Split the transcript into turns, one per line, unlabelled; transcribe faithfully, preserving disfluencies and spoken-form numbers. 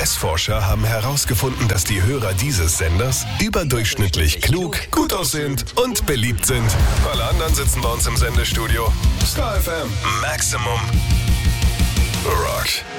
S-Forscher haben herausgefunden, dass die Hörer dieses Senders überdurchschnittlich klug, gut aussehend und beliebt sind. Alle anderen sitzen bei uns im Sendestudio. Star F M. Maximum Rock.